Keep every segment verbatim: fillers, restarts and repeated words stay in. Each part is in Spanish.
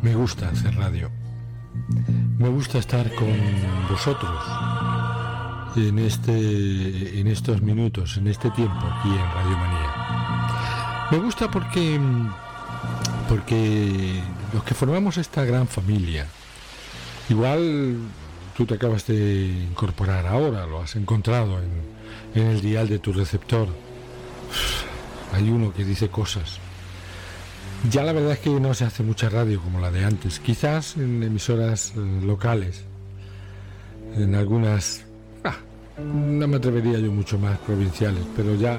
Me gusta hacer radio. Me gusta estar con vosotros en este, en estos minutos, en este tiempo aquí en Radio Manía. Me gusta porque, porque los que formamos esta gran familia, igual tú te acabas de incorporar ahora, lo has encontrado en, en el dial de tu receptor. Hay uno que dice cosas. Ya la verdad es que no se hace mucha radio como la de antes, quizás en emisoras eh, locales, en algunas, ah, no me atrevería yo mucho más provinciales, pero ya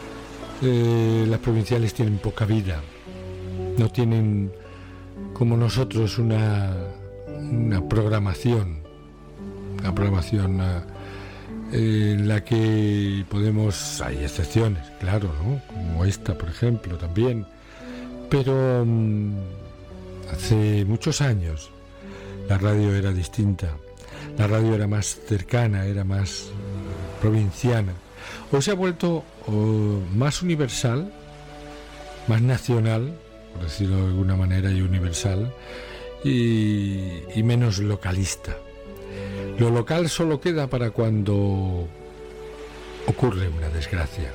eh, las provinciales tienen poca vida, no tienen como nosotros una, una programación, una programación eh, en la que podemos, hay excepciones, claro, ¿no? Como esta, por ejemplo, también. Pero um, hace muchos años la radio era distinta, la radio era más cercana, era más uh, provinciana. Hoy se ha vuelto uh, más universal, más nacional, por decirlo de alguna manera, y universal, y, y menos localista. Lo local solo queda para cuando ocurre una desgracia.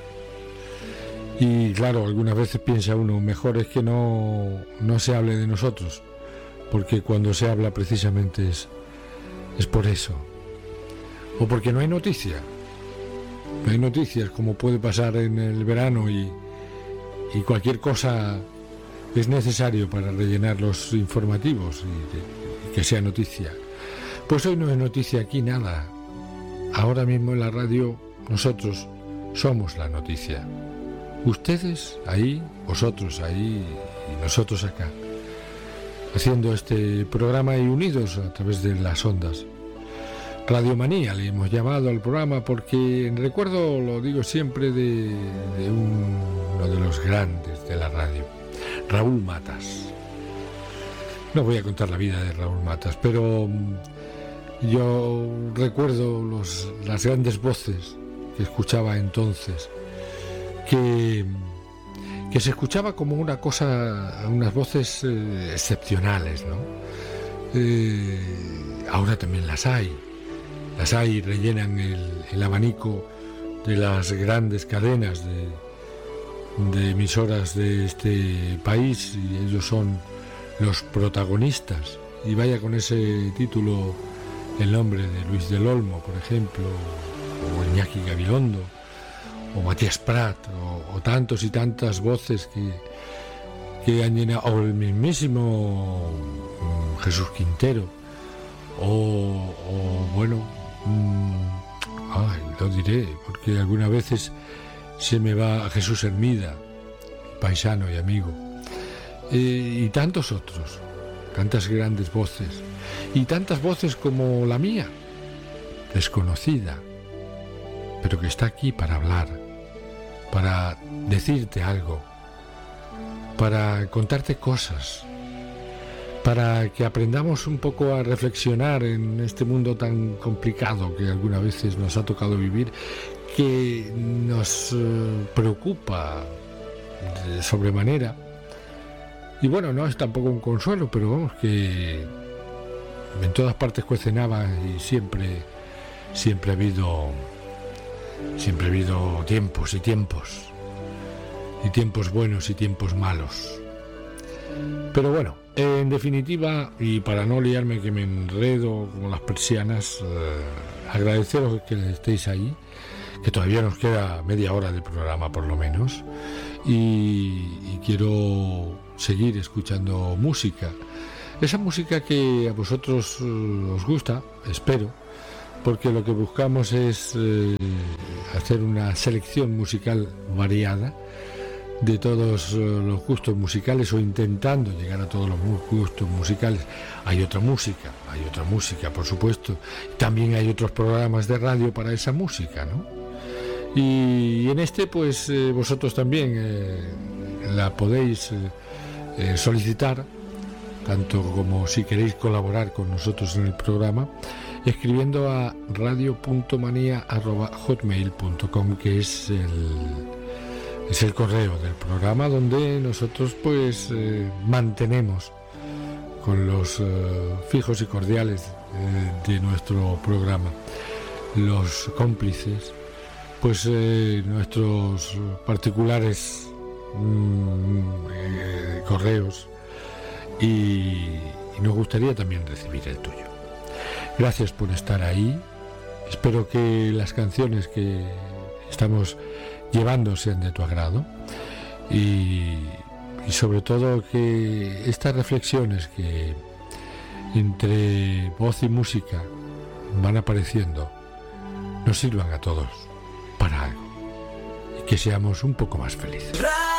Y claro, algunas veces piensa uno, mejor es que no, no se hable de nosotros, porque cuando se habla precisamente es, es por eso. O porque no hay noticia. No hay noticias, como puede pasar en el verano, y, y cualquier cosa es necesario para rellenar los informativos y, y que sea noticia. Pues hoy no es noticia aquí nada. Ahora mismo en la radio nosotros somos la noticia. Ustedes ahí, vosotros ahí y nosotros acá, haciendo este programa y unidos a través de las ondas. Radio Manía le hemos llamado al programa porque recuerdo, lo digo siempre, de, de un, uno de los grandes de la radio, Raúl Matas. No voy a contar la vida de Raúl Matas, pero yo recuerdo los, las grandes voces que escuchaba entonces, que, que se escuchaba como una cosa, unas voces eh, excepcionales, ¿no? Eh, ahora también las hay, las hay y rellenan el, el abanico de las grandes cadenas de, de emisoras de este país, y ellos son los protagonistas. Y vaya con ese título el nombre de Luis del Olmo, por ejemplo, o Iñaki Gabilondo, o Matías Prat, o, o tantos y tantas voces que, que han llenado, o el mismísimo um, Jesús Quintero, o, o bueno, um, ay, lo diré, porque algunas veces se me va a Jesús Hermida, paisano y amigo, eh, y tantos otros, tantas grandes voces, y tantas voces como la mía, desconocida, pero que está aquí para hablar, para decirte algo, para contarte cosas, para que aprendamos un poco a reflexionar en este mundo tan complicado que algunas veces nos ha tocado vivir, que nos eh, preocupa de sobremanera. Y bueno, no es tampoco un consuelo, pero vamos, que en todas partes cuecen habas y siempre, siempre ha habido... Siempre ha habido tiempos y tiempos, y tiempos buenos y tiempos malos. Pero bueno, en definitiva, y para no liarme que me enredo como las persianas, eh, agradeceros que estéis ahí, que todavía nos queda media hora de programa por lo menos, y, y quiero seguir escuchando música. Esa música que a vosotros os gusta, espero, porque lo que buscamos es eh, hacer una selección musical variada de todos eh, los gustos musicales, o intentando llegar a todos los gustos musicales. Hay otra música, hay otra música, por supuesto. También hay otros programas de radio para esa música, ¿no? Y, y en este, pues eh, vosotros también eh, la podéis eh, eh, solicitar, tanto como si queréis colaborar con nosotros en el programa, escribiendo a radio punto manía arroba hotmail punto com, que es el, es el correo del programa, donde nosotros pues eh, mantenemos con los eh, fijos y cordiales eh, de nuestro programa, los cómplices, pues eh, nuestros particulares mm, eh, correos, y, y nos gustaría también recibir el tuyo. Gracias por estar ahí. Espero que las canciones que estamos llevando sean de tu agrado y, y sobre todo que estas reflexiones que entre voz y música van apareciendo nos sirvan a todos para algo y que seamos un poco más felices.